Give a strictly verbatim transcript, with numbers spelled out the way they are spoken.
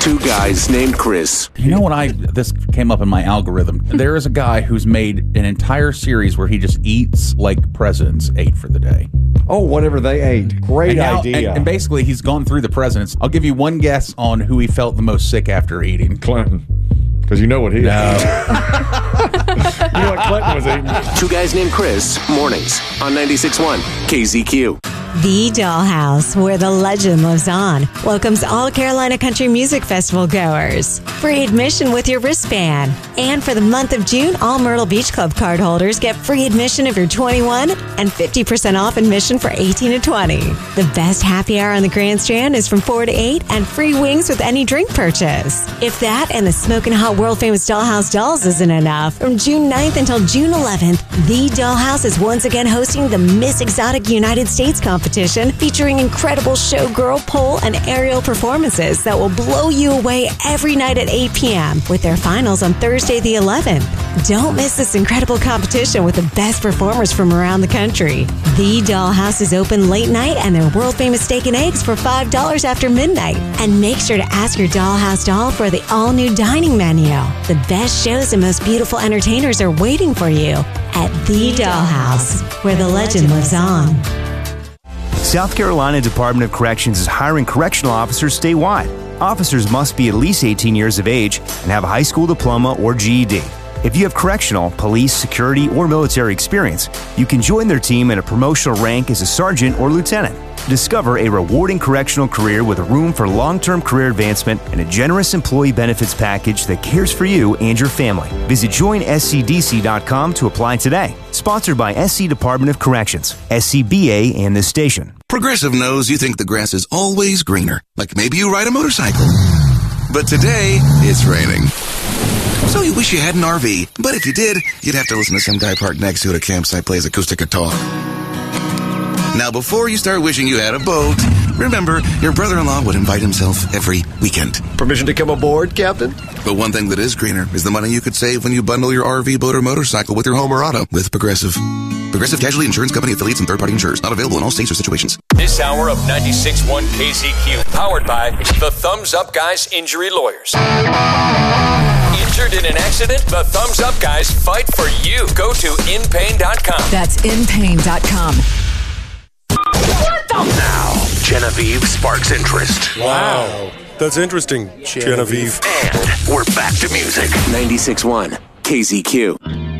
Two guys named Chris. You know, when I this came up in my algorithm, there is a guy who's made an entire series where he just eats like presidents ate for the day. Oh, whatever they ate. Great and now, idea. And, and basically, he's gone through the presidents. I'll give you one guess on who he felt the most sick after eating. Clinton. Because you know what he No. You know what Clinton was eating? Two guys named Chris. Mornings on ninety-six point one K Z Q. The Dollhouse, where the legend lives on, welcomes all Carolina Country Music Festival goers. Free admission with your wristband. And for the month of June, all Myrtle Beach Club card holders get free admission if you're twenty-one and fifty percent off admission for eighteen to twenty. The best happy hour on the Grandstand is from four to eight and free wings with any drink purchase. If that and the smoking hot world-famous Dollhouse Dolls isn't enough, from June ninth until June eleventh, The Dollhouse is once again hosting the Miss Exotic United States competition. Competition featuring incredible showgirl, pole, and aerial performances that will blow you away every night at eight p.m. with their finals on Thursday the eleventh. Don't miss this incredible competition with the best performers from around the country. The Dollhouse is open late night and their world-famous steak and eggs for five dollars after midnight. And make sure to ask your Dollhouse doll for the all-new dining menu. The best shows and most beautiful entertainers are waiting for you at The Dollhouse, where the legend lives on. South Carolina Department of Corrections is hiring correctional officers statewide. Officers must be at least eighteen years of age and have a high school diploma or G E D. If you have correctional, police, security, or military experience, you can join their team at a promotional rank as a sergeant or lieutenant. Discover a rewarding correctional career with room for long-term career advancement and a generous employee benefits package that cares for you and your family. Visit join S C D C dot com to apply today. Sponsored by S C Department of Corrections, S C B A, and this station. Progressive knows you think the grass is always greener, like maybe you ride a motorcycle. But today, it's raining. So you wish you had an R V, but if you did, you'd have to listen to some guy parked next to it at a campsite plays acoustic guitar. Now, before you start wishing you had a boat, remember, your brother-in-law would invite himself every weekend. Permission to come aboard, Captain? But one thing that is greener is the money you could save when you bundle your R V, boat, or motorcycle with your home or auto with Progressive. Progressive Casualty Insurance Company affiliates and third-party insurers. Not available in all states or situations. This hour of ninety-six point one K Z Q, powered by the Thumbs Up Guys Injury Lawyers. Injured in an accident? The Thumbs Up Guys fight for you. Go to in pain dot com. That's in pain dot com. What the? Now, Genevieve sparks interest. Wow. That's interesting, Genevieve. And we're back to music. ninety-six point one K Z Q.